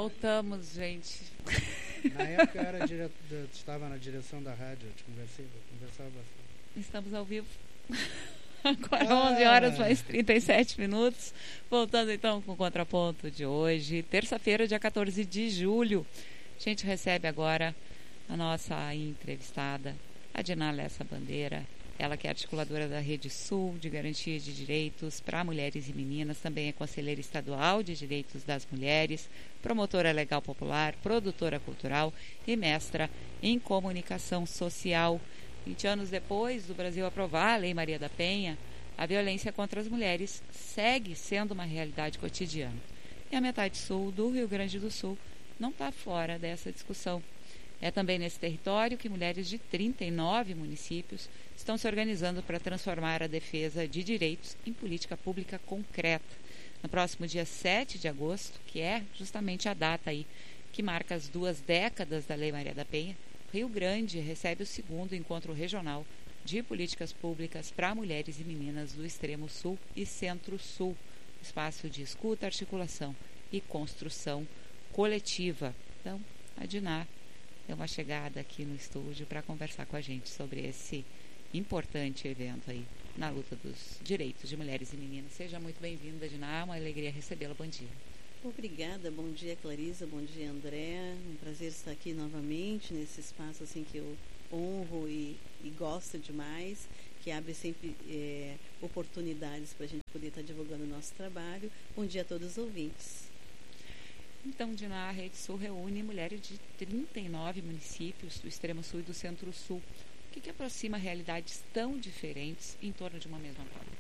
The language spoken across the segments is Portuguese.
Voltamos, gente. Na época eu estava na direção da rádio, eu conversava bastante. Estamos ao vivo. Agora 11 horas mais 37 minutos. Voltando então com o Contraponto de hoje, terça-feira, dia 14 de julho. A gente recebe agora a nossa entrevistada, a Diná Lessa Bandeira. Ela que é articuladora da Rede Sul de Garantia de Direitos para Mulheres e Meninas, também é conselheira estadual de Direitos das Mulheres, promotora legal popular, produtora cultural e mestra em comunicação social. 20 anos depois do Brasil aprovar a Lei Maria da Penha, a violência contra as mulheres segue sendo uma realidade cotidiana. E a metade sul do Rio Grande do Sul não está fora dessa discussão. É também nesse território que mulheres de 39 municípios estão se organizando para transformar a defesa de direitos em política pública concreta. No próximo dia 7 de agosto, que é justamente a data aí que marca as 2 décadas da Lei Maria da Penha, Rio Grande recebe o 2º encontro regional de políticas públicas para mulheres e meninas do extremo sul e centro-sul, espaço de escuta, articulação e construção coletiva. Então, a Diná deu uma chegada aqui no estúdio para conversar com a gente sobre esse importante evento aí na luta dos direitos de mulheres e meninas. Seja muito bem-vinda, Diná, uma alegria recebê-la. Bom dia. Obrigada, bom dia, Clarisa, bom dia, André. Um prazer estar aqui novamente nesse espaço assim que eu honro e gosto demais, que abre sempre oportunidades para a gente poder estar divulgando o nosso trabalho. Bom dia a todos os ouvintes. Então, Diná, a Rede Sul reúne mulheres de 39 municípios do extremo sul e do centro-sul. O que aproxima realidades tão diferentes em torno de uma mesma pauta?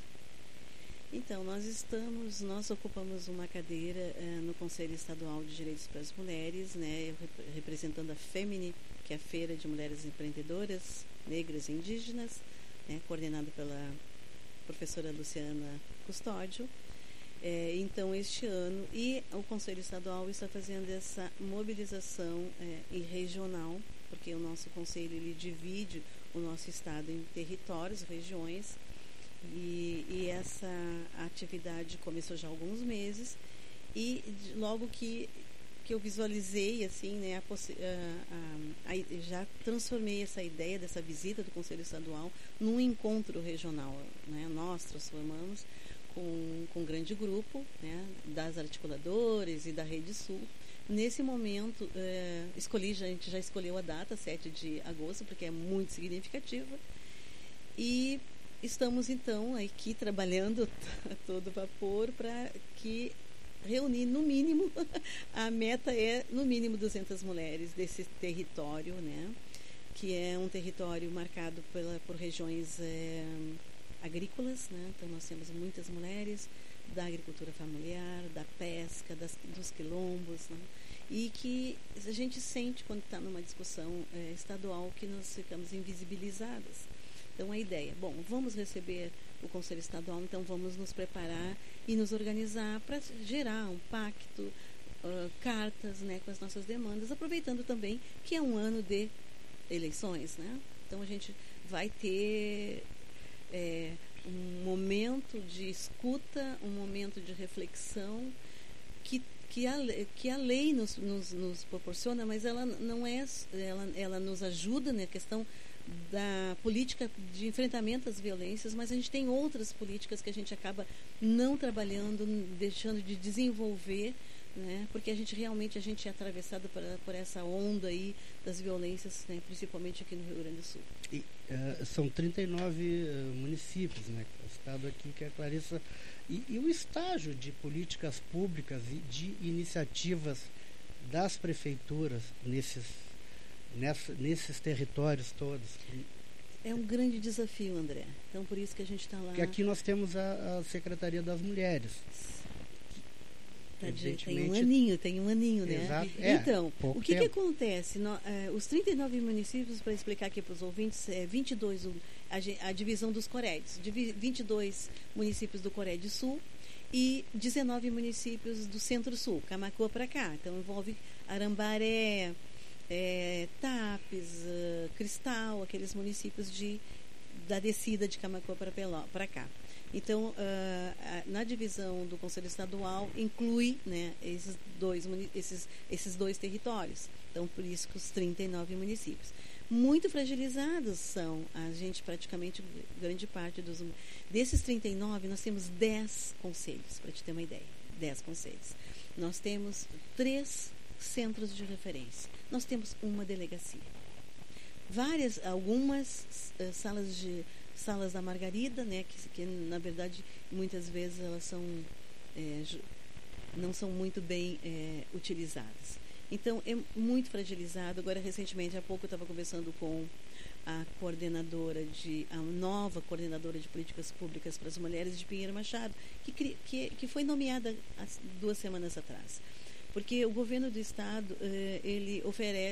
Então, nós ocupamos uma cadeira no Conselho Estadual de Direitos para as Mulheres, né, representando a FEMINI, que é a Feira de Mulheres Empreendedoras Negras e Indígenas, né, coordenada pela professora Luciana Custódio. Então, este ano, e o Conselho Estadual está fazendo essa mobilização regional, porque o nosso Conselho ele divide o nosso estado em territórios, regiões, e essa atividade começou já há alguns meses, e logo que eu visualizei, assim, né, já transformei essa ideia dessa visita do Conselho Estadual num encontro regional, né? Nós transformamos com um grande grupo, né, das articuladoras e da Rede Sul. Nesse momento, a gente já escolheu a data, 7 de agosto, porque é muito significativa. E estamos, então, aqui trabalhando a todo vapor para que reunir, no mínimo, a meta é, no mínimo, 200 mulheres desse território, né, que é um território marcado por regiões agrícolas, né? Então nós temos muitas mulheres da agricultura familiar, da pesca, dos quilombos, né? E que a gente sente quando está numa discussão estadual que nós ficamos invisibilizadas. Então a ideia, vamos receber o Conselho Estadual, então vamos nos preparar e nos organizar para gerar um pacto, cartas, né, com as nossas demandas, aproveitando também que é um ano de eleições, né? Então a gente vai ter um momento de escuta, um momento de reflexão que a lei nos proporciona, mas ela não é, ela nos ajuda na questão da política de enfrentamento às violências, mas a gente tem outras políticas que a gente acaba não trabalhando, deixando de desenvolver, né? Porque a gente é atravessado por essa onda aí das violências, né? Principalmente aqui no Rio Grande do Sul. E, são 39 municípios, né? O estado aqui que é a Clarissa. E o estágio de políticas públicas e de iniciativas das prefeituras nesses territórios todos? É um grande desafio, André. Então, por isso que a gente está lá. Porque aqui nós temos a Secretaria das Mulheres. Tem um aninho, né? Exato. Então, o que acontece? Os 39 municípios, para explicar aqui para os ouvintes, 22 a divisão dos Corédes, 22 municípios do Coréde Sul e 19 municípios do Centro-Sul, Camaquã para cá. Então, envolve Arambaré, Tapes, Cristal, aqueles municípios da descida de Camaquã para cá. Então, na divisão do Conselho Estadual, inclui, né, esses dois territórios. Então, por isso que os 39 municípios. Muito fragilizados são, praticamente, grande parte desses 39, nós temos 10 conselhos, para te ter uma ideia. 10 conselhos. Nós temos 3 centros de referência. Nós temos uma delegacia. Algumas salas da Margarida, né, que na verdade muitas vezes elas não são muito bem utilizadas. Então é muito fragilizado. Agora, recentemente, há pouco eu estava conversando com a nova coordenadora de políticas públicas para as mulheres de Pinheiro Machado, que foi nomeada há 2 semanas atrás. Porque o governo do estado ele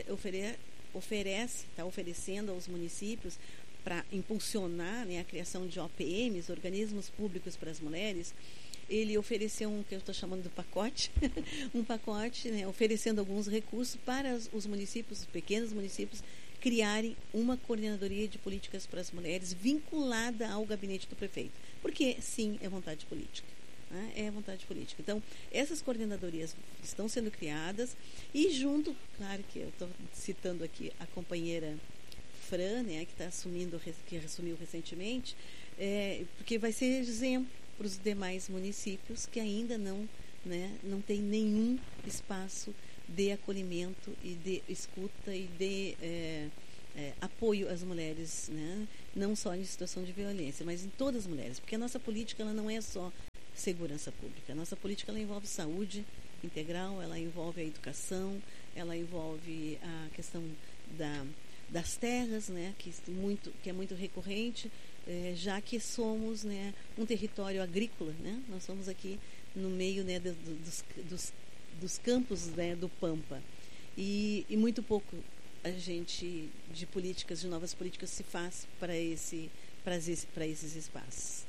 está oferecendo aos municípios para impulsionar, né, a criação de OPMs, organismos públicos para as mulheres. Ele ofereceu que eu estou chamando de pacote, um pacote, né, oferecendo alguns recursos para os municípios, os pequenos municípios, criarem uma coordenadoria de políticas para as mulheres vinculada ao gabinete do prefeito. Porque, sim, é vontade política. Né? É vontade política. Então, essas coordenadorias estão sendo criadas e junto, claro que eu estou citando aqui a companheira Fran, né, que assumiu recentemente, porque vai ser exemplo para os demais municípios que ainda não tem nenhum espaço de acolhimento e de escuta e de apoio às mulheres, né? Não só em situação de violência, mas em todas as mulheres, porque a nossa política ela não é só segurança pública. A nossa política ela envolve saúde integral, ela envolve a educação, ela envolve a questão das terras, né? Que é muito recorrente, já que somos, né, um território agrícola, né? Nós somos aqui no meio, né, dos campos, né, do Pampa, e muito pouco a gente de novas políticas se faz para esses espaços.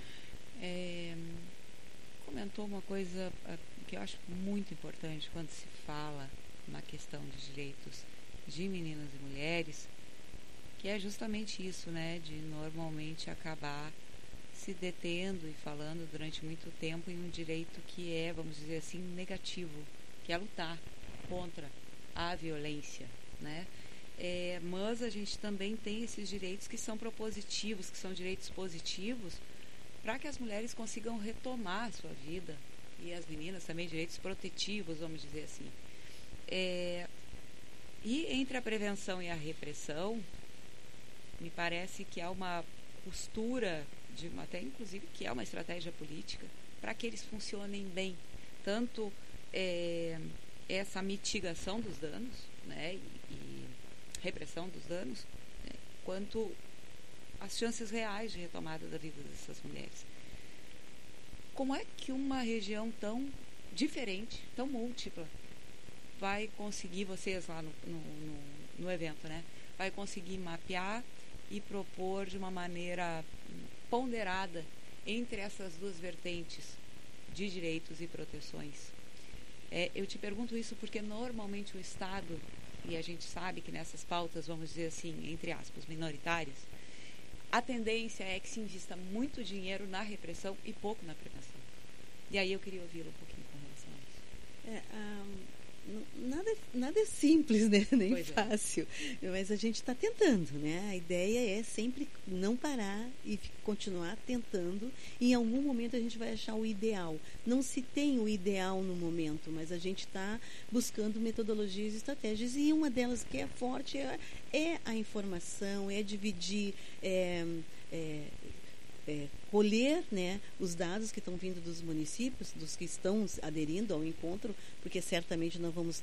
Comentou uma coisa que eu acho muito importante quando se fala na questão de direitos de meninas e mulheres, que é justamente isso, né, de normalmente acabar se detendo e falando durante muito tempo em um direito que é, vamos dizer assim, negativo, que é lutar contra a violência, né? Mas a gente também tem esses direitos que são propositivos, que são direitos positivos, para que as mulheres consigam retomar a sua vida, e as meninas também direitos protetivos, vamos dizer assim. E entre a prevenção e a repressão, me parece que há uma costura, até inclusive que é uma estratégia política, para que eles funcionem bem. Tanto essa mitigação dos danos, né, e repressão dos danos, né, quanto as chances reais de retomada da vida dessas mulheres. Como é que uma região tão diferente, tão múltipla, vai conseguir, vocês lá no evento, né, vai conseguir mapear e propor de uma maneira ponderada entre essas duas vertentes de direitos e proteções? Eu te pergunto isso porque normalmente o Estado, e a gente sabe que nessas pautas, vamos dizer assim, entre aspas, minoritárias, a tendência é que se invista muito dinheiro na repressão e pouco na prevenção. E aí eu queria ouvi-lo um pouquinho com relação a isso. Nada é simples, né? Nem fácil, mas a gente está tentando, né? A ideia é sempre não parar e continuar tentando, e em algum momento a gente vai achar o ideal. Não se tem o ideal no momento, mas a gente está buscando metodologias e estratégias, e uma delas que é forte é a informação, é dividir, colher, né, os dados que estão vindo dos municípios, dos que estão aderindo ao encontro, porque certamente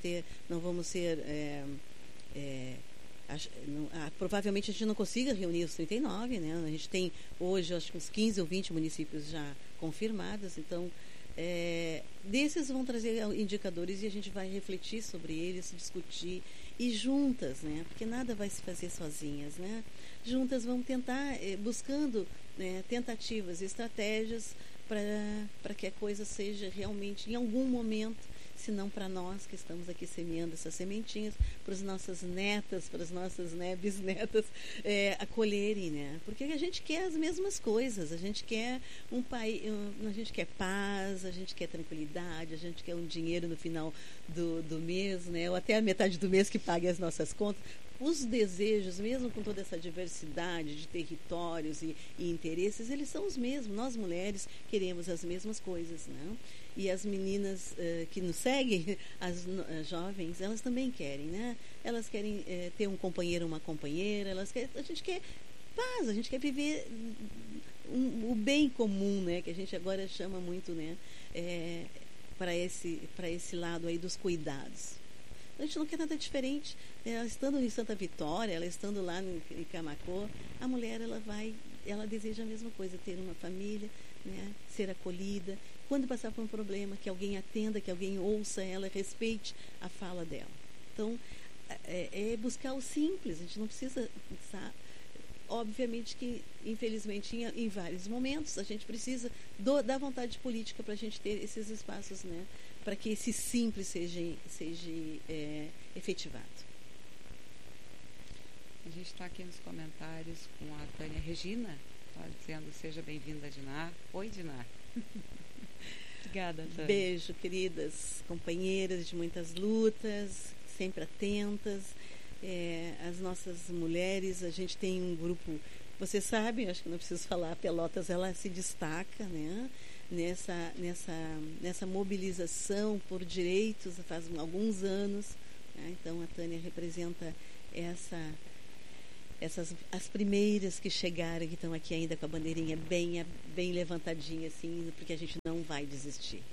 provavelmente a gente não consiga reunir os 39, né? A gente tem hoje, acho que uns 15 ou 20 municípios já confirmados, então desses vão trazer indicadores e a gente vai refletir sobre eles, discutir, e juntas, né? Porque nada vai se fazer sozinhas, né? Juntas vamos tentar, buscando, né, tentativas e estratégias para que a coisa seja realmente, em algum momento, se não para nós que estamos aqui semeando essas sementinhas, para as nossas netas, para as nossas, né, bisnetas acolherem, né? Porque a gente quer as mesmas coisas, a gente quer um país, a gente quer paz, a gente quer tranquilidade, a gente quer um dinheiro no final do mês, né? Ou até a metade do mês que pague as nossas contas. Os desejos, mesmo com toda essa diversidade de territórios e interesses, eles são os mesmos. Nós, mulheres, queremos as mesmas coisas, né? E as meninas que nos seguem, as jovens, elas também querem, né? Elas querem ter um companheiro, uma companheira, a gente quer paz, a gente quer viver o bem comum, né? Que a gente agora chama muito, né? Para esse lado aí dos cuidados. A gente não quer nada diferente. Ela estando em Santa Vitória, ela estando lá em Camacô, a mulher ela deseja a mesma coisa, ter uma família, né, ser acolhida. Quando passar por um problema, que alguém atenda, que alguém ouça ela, respeite a fala dela. Então, é buscar o simples. A gente não precisa pensar. Obviamente que, infelizmente, em vários momentos, a gente precisa da vontade política para a gente ter esses espaços, né, para que esse simples seja efetivado. A gente está aqui nos comentários com a Tânia Regina, tá dizendo: seja bem-vinda, Dinar. Oi, Dinar. Obrigada, Tânia. Beijo, queridas companheiras de muitas lutas, sempre atentas. As nossas mulheres, a gente tem um grupo, você sabe, acho que não preciso falar, a Pelotas, ela se destaca, né, nessa mobilização por direitos faz alguns anos, né? Então a Tânia representa as primeiras que chegaram, que estão aqui ainda com a bandeirinha bem levantadinha, assim, porque a gente não vai desistir.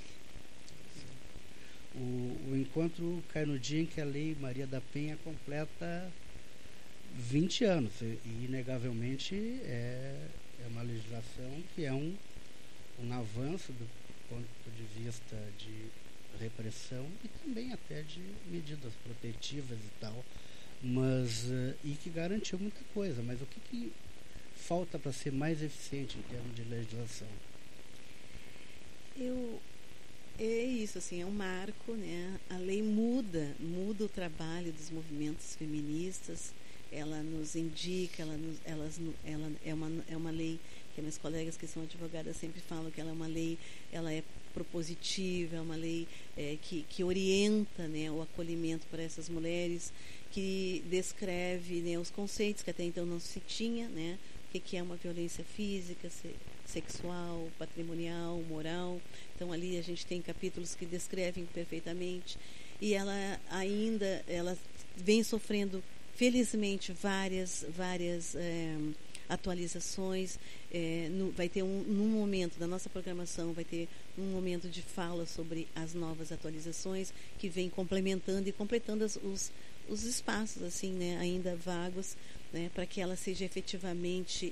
O encontro cai no dia em que a Lei Maria da Penha completa 20 anos. E, inegavelmente, é uma legislação que é um avanço do ponto de vista de repressão e também até de medidas protetivas e tal, mas e que garantiu muita coisa. Mas o que falta para ser mais eficiente em termos de legislação? É isso, assim, é um marco, né? A lei muda o trabalho dos movimentos feministas, ela nos indica, ela é uma lei que minhas colegas que são advogadas sempre falam que ela é uma lei, ela é propositiva, é uma lei que orienta, né, o acolhimento para essas mulheres, que descreve, né, os conceitos que até então não se tinha, né? O que é uma violência física, sexual, patrimonial, moral. Então ali a gente tem capítulos que descrevem perfeitamente, e ela vem sofrendo felizmente várias atualizações. Vai ter num momento da nossa programação, vai ter um momento de fala sobre as novas atualizações que vem complementando e completando os espaços, assim, né, ainda vagos, né, para que ela seja efetivamente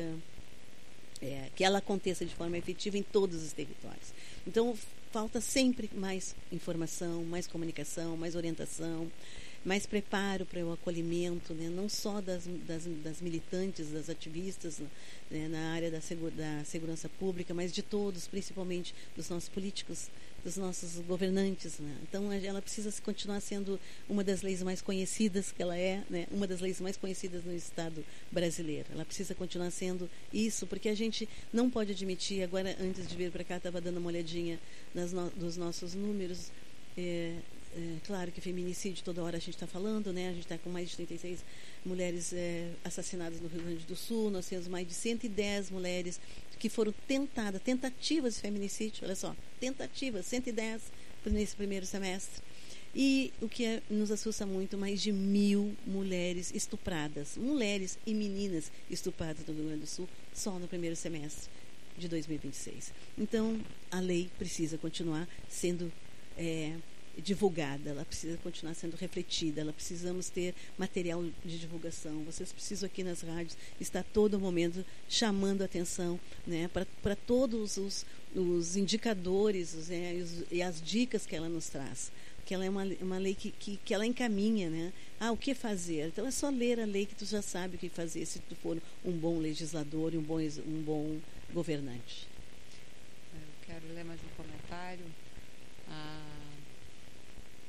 que ela aconteça de forma efetiva em todos os territórios. Então, falta sempre mais informação, mais comunicação, mais orientação, mais preparo para o acolhimento, né, não só das militantes, das ativistas, né, na área da segurança pública, mas de todos, principalmente dos nossos políticos, dos nossos governantes, né? Então ela precisa continuar sendo uma das leis mais conhecidas que ela é, né? Uma das leis mais conhecidas no Estado brasileiro. Ela precisa continuar sendo isso, porque a gente não pode admitir. Agora, antes de vir para cá, estava dando uma olhadinha dos nossos números. Claro que feminicídio toda hora a gente está falando, né? A gente está com mais de 36 mulheres assassinadas no Rio Grande do Sul. Nós temos mais de 110 mulheres que foram tentativas de feminicídio. Olha só, tentativas, 110 nesse primeiro semestre. E o que nos assusta muito, mais de 1.000 mulheres estupradas, mulheres e meninas estupradas no Rio Grande do Sul, só no primeiro semestre de 2026. Então, a lei precisa continuar sendo divulgada, ela precisa continuar sendo refletida, precisamos ter material de divulgação. Vocês precisam aqui nas rádios estar todo momento chamando a atenção, né, para todos os indicadores, né, e as dicas que ela nos traz, que ela é uma lei que ela encaminha, né? O que fazer? Então é só ler a lei que tu já sabe o que fazer, se tu for um bom legislador e um bom governante. Eu quero ler mais um comentário. A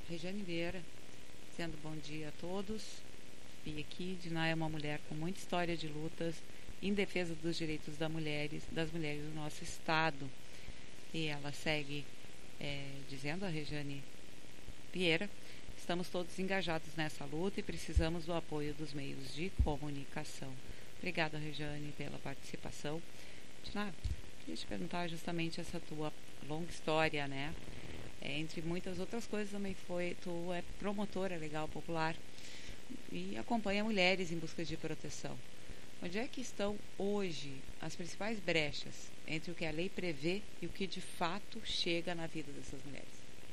Regiane Vieira, dizendo bom dia a todos. E aqui, Diná é uma mulher com muita história de lutas em defesa dos direitos das mulheres do nosso estado. E ela segue dizendo, a Regiane Vieira, estamos todos engajados nessa luta e precisamos do apoio dos meios de comunicação. Obrigada, Regiane, pela participação. Diná, queria te perguntar justamente essa tua longa história, né? Entre muitas outras coisas também tu é promotora legal popular e acompanha mulheres em busca de proteção. Onde é que estão hoje as principais brechas entre o que a lei prevê e o que de fato chega na vida dessas mulheres?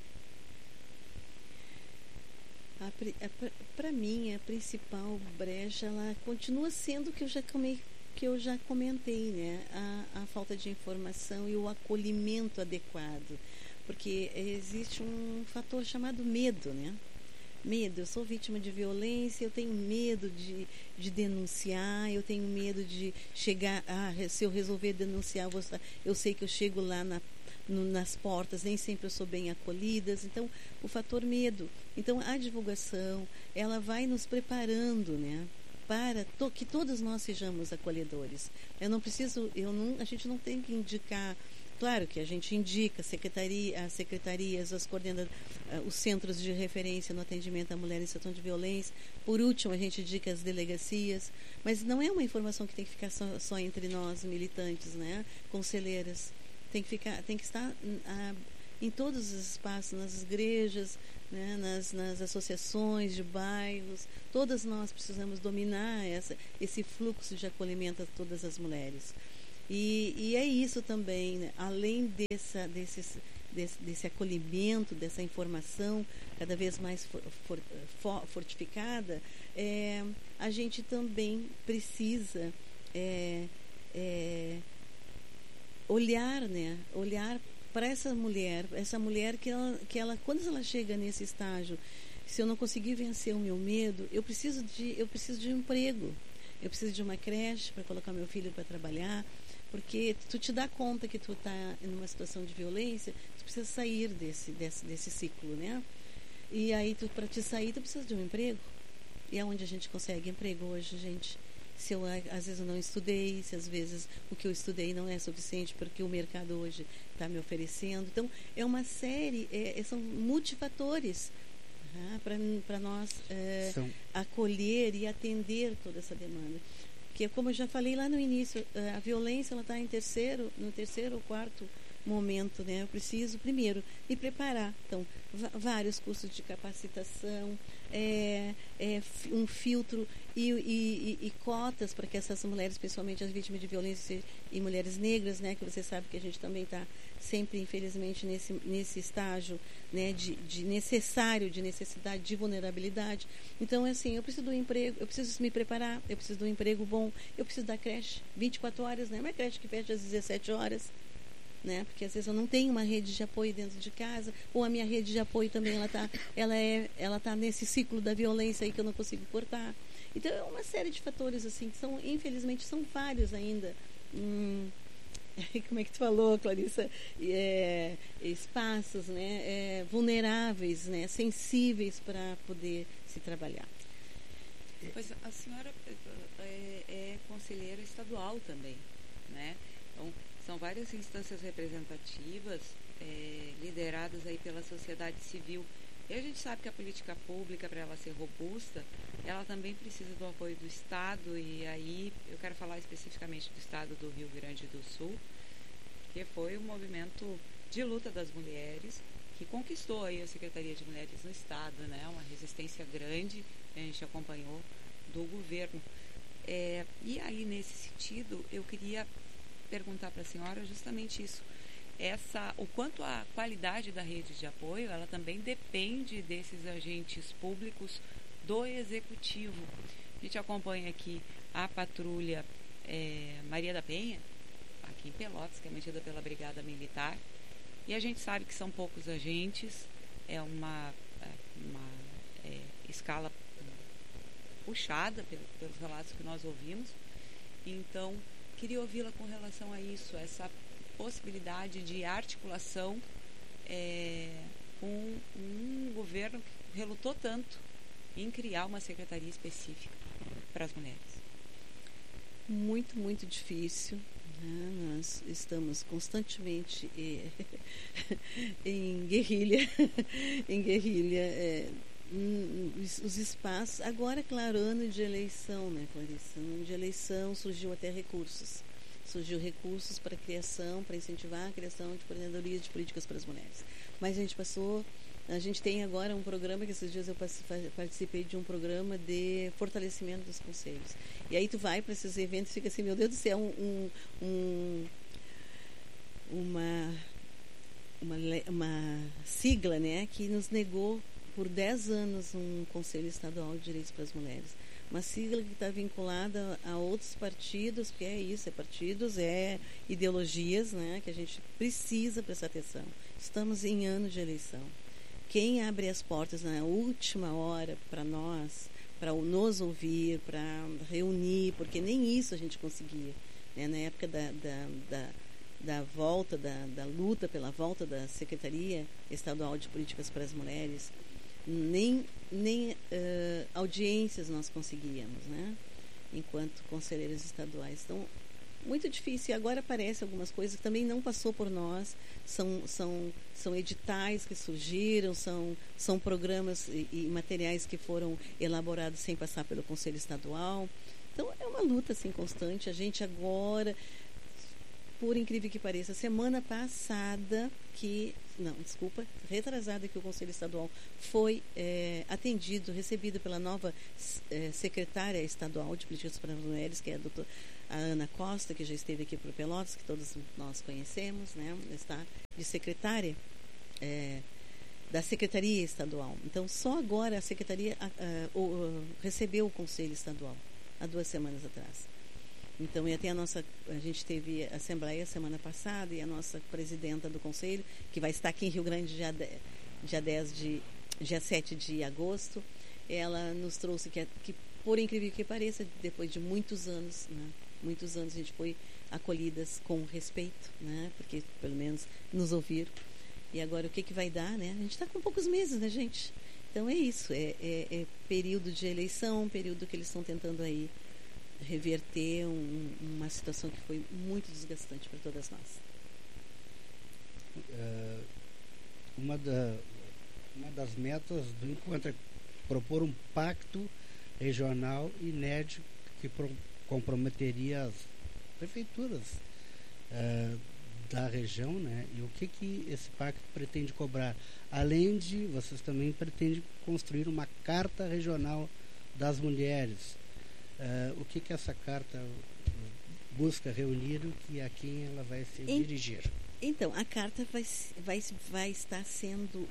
Para mim, a principal brecha ela continua sendo que eu já comentei, né? A falta de informação e o acolhimento adequado. Porque existe um fator chamado medo, né? Medo, eu sou vítima de violência, eu tenho medo de denunciar, eu tenho medo de chegar, se eu resolver denunciar, eu sei que eu chego lá nas portas, nem sempre eu sou bem acolhida, então o fator medo. Então a divulgação, ela vai nos preparando, né? Para que todos nós sejamos acolhedores. A gente não tem que indicar. Claro que a gente indica as secretarias, os centros de referência no atendimento à mulher em situação de violência. Por último, a gente indica as delegacias. Mas não é uma informação que tem que ficar só entre nós, militantes, né? Conselheiras. Tem que estar em todos os espaços, nas igrejas, né? nas associações de bairros. Todas nós precisamos dominar esse fluxo de acolhimento a todas as mulheres. E é isso também, né? Além desse acolhimento, dessa informação cada vez mais fortificada, a gente também precisa olhar, né? Olhar para essa mulher que ela, quando ela chega nesse estágio, se eu não conseguir vencer o meu medo, eu preciso de um emprego, eu preciso de uma creche para colocar meu filho para trabalhar. Porque tu te dá conta que tu está em uma situação de violência, tu precisa sair desse ciclo, né? E aí, para te sair, tu precisa de um emprego. E é onde a gente consegue emprego hoje, gente? Às vezes eu não estudei, se às vezes o que eu estudei não é suficiente porque o mercado hoje está me oferecendo. Então, é uma série, são multifatores para nós acolher e atender toda essa demanda. Porque, como eu já falei lá no início, a violência ela está no terceiro ou quarto momento, né? Eu preciso, primeiro, me preparar. Então, vários cursos de capacitação, um filtro e cotas para que essas mulheres, principalmente as vítimas de violência e mulheres negras, né? Que você sabe que a gente também está sempre, infelizmente, nesse estágio, né? de necessidade, de vulnerabilidade. Então, assim, eu preciso do emprego, eu preciso me preparar, eu preciso do emprego bom, eu preciso da creche 24 horas, né? Uma creche que fecha às 17 horas. Né? Porque às vezes eu não tenho uma rede de apoio dentro de casa, ou a minha rede de apoio também ela tá nesse ciclo da violência aí que eu não consigo cortar. Então é uma série de fatores assim que infelizmente são vários ainda. Como é que tu falou, Clarissa? Espaços, né? Vulneráveis, né? Sensíveis para poder se trabalhar. Pois a senhora é conselheira estadual também, né? Então, são várias instâncias representativas lideradas aí pela sociedade civil. E a gente sabe que a política pública, para ela ser robusta, ela também precisa do apoio do Estado. E aí eu quero falar especificamente do Estado do Rio Grande do Sul, que foi um movimento de luta das mulheres que conquistou aí a Secretaria de Mulheres no Estado, né? Uma resistência grande que a gente acompanhou do governo. E aí, nesse sentido, eu queria perguntar para a senhora justamente isso. O quanto a qualidade da rede de apoio, ela também depende desses agentes públicos do executivo. A gente acompanha aqui a patrulha Maria da Penha, aqui em Pelotas, que é mantida pela Brigada Militar, e a gente sabe que são poucos agentes, é uma escala puxada pelos relatos que nós ouvimos. Então, queria ouvi-la com relação a isso, essa possibilidade de articulação com um governo que relutou tanto em criar uma secretaria específica para as mulheres? Muito, muito difícil. Nós estamos constantemente em guerrilha, os espaços. Agora, claro, ano de eleição, né, Clarissa? Ano de eleição surgiu até recursos. Surgiu recursos para criação, para incentivar a criação de coordenadorias de políticas para as mulheres. Mas a gente tem agora um programa, que esses dias eu participei de um programa de fortalecimento dos conselhos. E aí tu vai para esses eventos e fica assim, meu Deus do céu, uma sigla, né, que nos negou por 10 anos um Conselho Estadual de Direitos para as Mulheres. Uma sigla que está vinculada a outros partidos, que é isso, é partidos, é ideologias, né, que a gente precisa prestar atenção. Estamos em ano de eleição. Quem abre as portas na última hora para nós, para nos ouvir, para reunir, porque nem isso a gente conseguia, né? Na época da volta, da luta pela volta da Secretaria Estadual de Políticas para as Mulheres, nem audiências nós conseguíamos, né? Enquanto conselheiros estaduais. Então, muito difícil. E agora aparecem algumas coisas que também não passou por nós, são editais que surgiram, são programas e materiais que foram elaborados sem passar pelo Conselho Estadual. Então, é uma luta assim, constante. A gente agora, por incrível que pareça, semana passada retrasada, que o Conselho Estadual foi atendido, recebido pela nova secretária estadual de Políticas para as Mulheres, que é a Ana Costa, que já esteve aqui para o Pelotas, que todos nós conhecemos, né? Está de secretária da Secretaria Estadual. Então, só agora a Secretaria recebeu o Conselho Estadual, há 2 semanas atrás. Então, e até a gente teve a Assembleia semana passada, e a nossa presidenta do Conselho, que vai estar aqui em Rio Grande dia 7 de agosto, ela nos trouxe que por incrível que pareça, depois de muitos anos, né, a gente foi acolhidas com respeito, né, porque pelo menos nos ouviram. E agora o que vai dar, né? A gente está com poucos meses, né, gente? Então é isso, é período de eleição, período que eles estão tentando aí reverter uma situação que foi muito desgastante para todas nós. Uma das metas do encontro é propor um pacto regional inédito que comprometeria as prefeituras da região, né? E o que esse pacto pretende cobrar? Além de, vocês também pretendem construir uma carta regional das mulheres. O que essa carta busca reunir e a quem ela vai se dirigir? Então, a carta vai estar sendo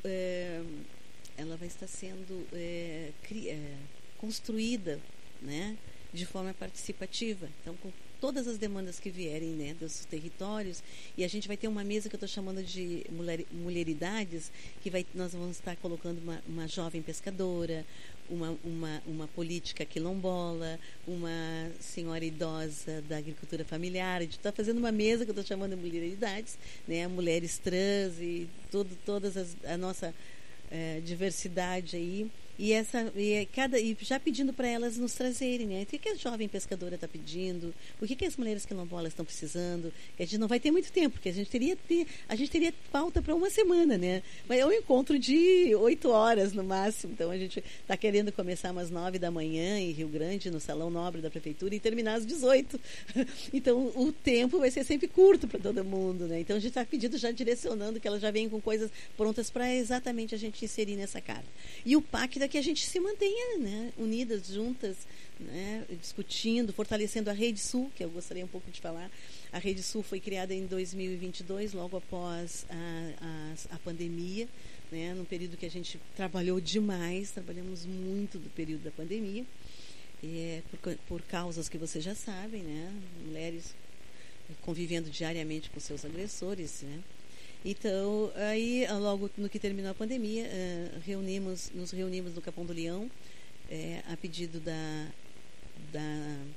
construída, né, de forma participativa. Então, com todas as demandas que vierem, né, dos territórios, e a gente vai ter uma mesa que eu estou chamando de mulheridades, que nós vamos estar colocando uma jovem pescadora, uma política quilombola, uma senhora idosa da agricultura familiar. A gente está fazendo uma mesa que eu estou chamando de mulheridades, né, mulheres trans e a nossa diversidade aí. E já pedindo para elas nos trazerem, né? O que a jovem pescadora está pedindo? O que as mulheres quilombolas estão precisando? Que a gente não vai ter muito tempo, porque a gente teria pauta para uma semana, né? Mas é um encontro de 8 horas no máximo. Então a gente está querendo começar umas 9 da manhã em Rio Grande, no Salão Nobre da Prefeitura, e terminar às 18. Então o tempo vai ser sempre curto para todo mundo, né? Então a gente está pedindo, já direcionando, que elas já venham com coisas prontas para exatamente a gente inserir nessa carta. E o pacto que a gente se mantenha, né, unidas, juntas, né, discutindo, fortalecendo a Rede Sul, que eu gostaria um pouco de falar. A Rede Sul foi criada em 2022, logo após a pandemia, né, num período que a gente trabalhou demais, trabalhamos muito do período da pandemia, por causas que vocês já sabem, né, mulheres convivendo diariamente com seus agressores, né. Então, aí, logo no que terminou a pandemia, nos reunimos no Capão do Leão, a pedido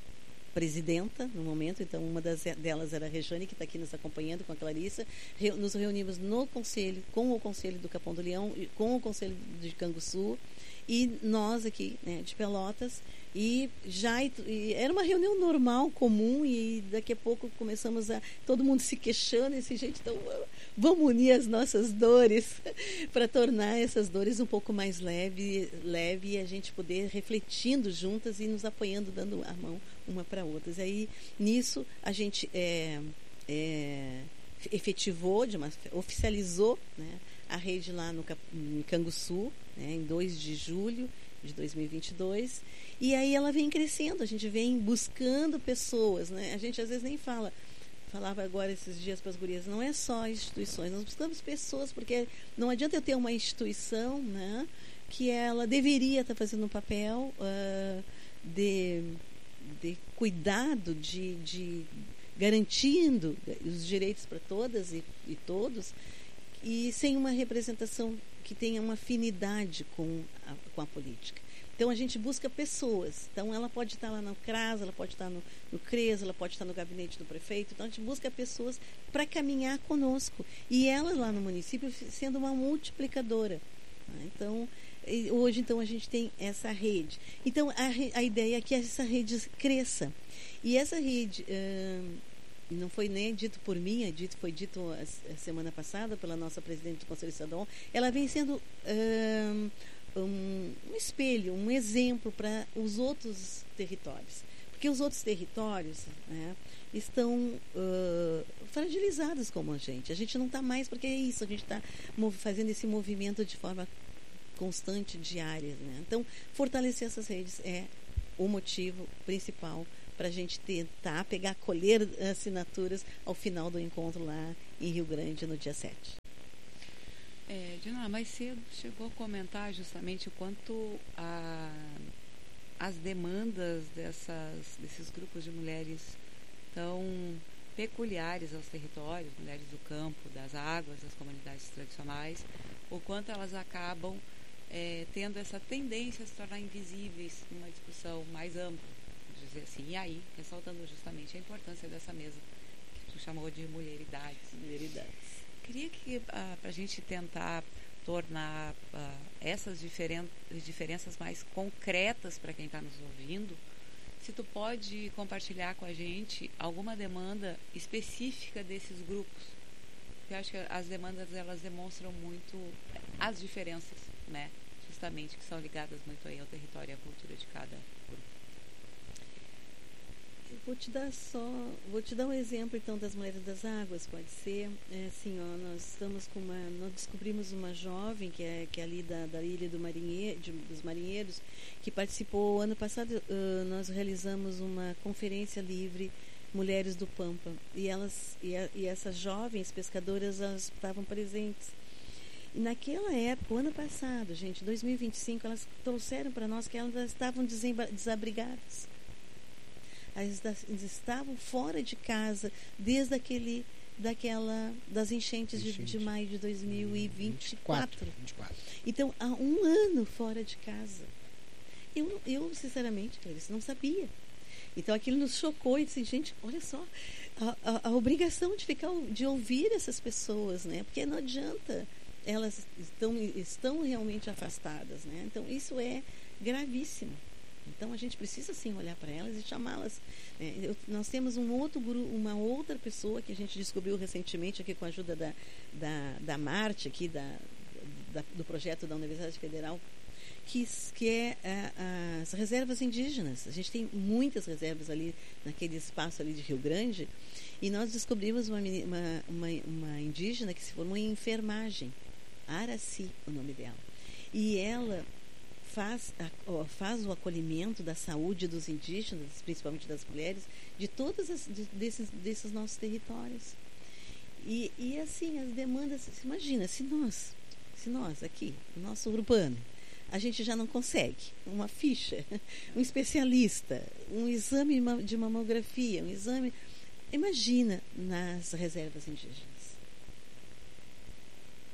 presidenta no momento, então uma delas era a Rejane, que está aqui nos acompanhando com a Clarissa. Nos reunimos no conselho, com o conselho do Capão do Leão, com o conselho de Canguçu, e nós aqui, né, de Pelotas, e era uma reunião normal, comum, e daqui a pouco começamos todo mundo se queixando, e assim, gente, então vamos unir as nossas dores para tornar essas dores um pouco mais leve, e a gente poder refletindo juntas e nos apoiando, dando a mão uma para outras. Aí nisso a gente efetivou, oficializou, né, a rede lá em Canguçu, né, em 2 de julho de 2022, e aí ela vem crescendo, a gente vem buscando pessoas, né? A gente às vezes nem falava agora esses dias para as gurias, não é só instituições, nós buscamos pessoas, porque não adianta eu ter uma instituição, né, que ela deveria estar fazendo um papel de cuidado, de garantindo os direitos para todas e todos, e sem uma representação que tenha uma afinidade com a política. Então a gente busca pessoas. Então ela pode estar lá no CRAS, ela pode estar no CRES, ela pode estar no gabinete do prefeito. Então a gente busca pessoas para caminhar conosco. E ela lá no município sendo uma multiplicadora. Então hoje então a gente tem essa rede. Então a ideia é que essa rede cresça. E essa rede não foi nem dito por mim, foi dito a semana passada pela nossa presidente do Conselho Estadual. Ela vem sendo um espelho, um exemplo para os outros territórios. Porque os outros territórios, né, estão fragilizados como a gente. A gente não está mais, porque é isso, a gente está fazendo esse movimento de forma constante, diária. Né? Então, fortalecer essas redes é o motivo principal para a gente tentar colher assinaturas ao final do encontro lá em Rio Grande, no dia 7. Dina, mais cedo chegou a comentar justamente o quanto as demandas desses grupos de mulheres tão peculiares aos territórios, mulheres do campo, das águas, das comunidades tradicionais, o quanto elas acabam tendo essa tendência a se tornar invisíveis numa discussão mais ampla. Dizer assim, e aí, ressaltando justamente a importância dessa mesa que tu chamou de mulheridades. Queria que para a gente tentar tornar essas diferenças mais concretas para quem está nos ouvindo, se tu pode compartilhar com a gente alguma demanda específica desses grupos. Eu acho que as demandas elas demonstram muito as diferenças, né, justamente, que são ligadas muito aí ao território e à cultura de cada grupo. Vou te dar um exemplo então das Mulheres das Águas, pode ser. Assim, nós descobrimos uma jovem que é ali da Ilha dos Marinheiros, que participou ano passado. Nós realizamos uma conferência livre Mulheres do Pampa, e essas jovens pescadoras, elas estavam presentes. E naquela época, o ano passado, gente, 2025, elas trouxeram para nós que elas estavam desabrigadas. Elas estavam fora de casa desde das enchentes de maio de 2024. 24. Então, há um ano fora de casa. Eu sinceramente, Clarice, não sabia. Então, aquilo nos chocou e disse, gente, olha só, a obrigação de ouvir essas pessoas, né? Porque não adianta, elas estão realmente afastadas, né? Então, isso é gravíssimo. Então a gente precisa sim olhar para elas e chamá-las. Nós temos uma outra pessoa que a gente descobriu recentemente aqui com a ajuda da Marte, aqui do projeto da Universidade Federal, que é as reservas indígenas. A gente tem muitas reservas ali naquele espaço ali de Rio Grande, e nós descobrimos uma indígena que se formou em enfermagem, Araci, o nome dela, e ela faz o acolhimento da saúde dos indígenas, principalmente das mulheres, de todos desses nossos territórios. E assim, as demandas, imagina, se nós aqui, o nosso urbano, a gente já não consegue uma ficha, um especialista, um exame de mamografia, imagina nas reservas indígenas.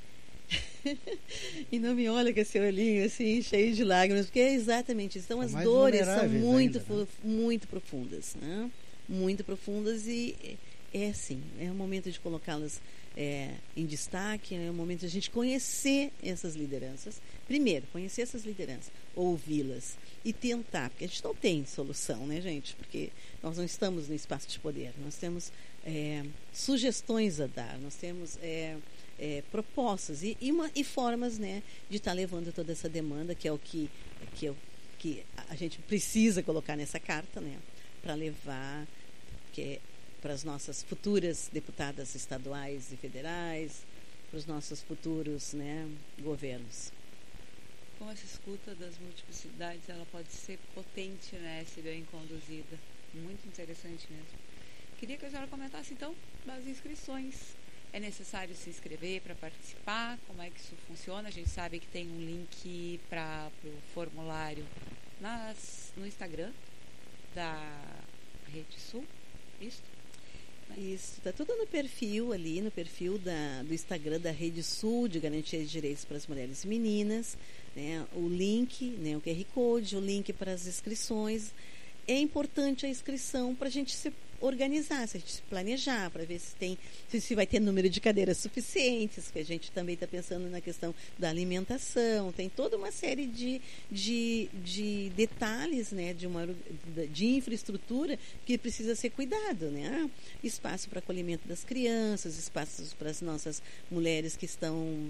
E não me olha com esse olhinho assim, cheio de lágrimas, porque é exatamente isso. Então, as dores são muito, ainda, né? Muito profundas, né? Muito profundas, e é assim, é o momento de colocá-las em destaque, é o momento de a gente conhecer essas lideranças. Primeiro, conhecer essas lideranças, ouvi-las e tentar, porque a gente não tem solução, né, gente? Porque nós não estamos no espaço de poder, nós temos sugestões a dar, nós temos propostas e formas, né, de estar levando toda essa demanda, que é o que a gente precisa colocar nessa carta, né, para levar para as nossas futuras deputadas estaduais e federais, para os nossos futuros, né, governos. Como essa escuta das multiplicidades, ela pode ser potente, né, se bem conduzida. Muito interessante mesmo. Queria que a senhora comentasse, então, das inscrições. É necessário se inscrever para participar? Como é que isso funciona? A gente sabe que tem um link para o formulário no Instagram da Rede Sul. Isso? Isso, está tudo no perfil ali, no perfil do Instagram da Rede Sul de Garantia de Direitos para as Mulheres e Meninas, né? O link, né, o QR Code, o link para as inscrições. É importante a inscrição para a gente se organizar, se a gente se planejar, para ver se vai ter número de cadeiras suficientes, que a gente também está pensando na questão da alimentação. Tem toda uma série de detalhes, né, de infraestrutura que precisa ser cuidado, né? Espaço para acolhimento das crianças, espaços para as nossas mulheres que estão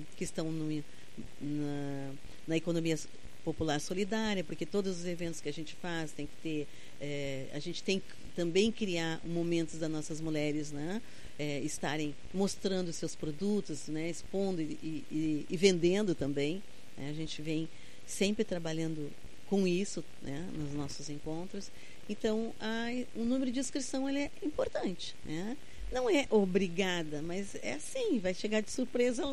na economia popular solidária, porque todos os eventos que a gente faz tem que ter, a gente tem que também criar momentos das nossas mulheres, né, estarem mostrando seus produtos, né, expondo e vendendo também, né? A gente vem sempre trabalhando com isso, né, nos nossos encontros. Então, o número de inscrição ele é importante, né? Não é obrigada, mas é assim, vai chegar de surpresa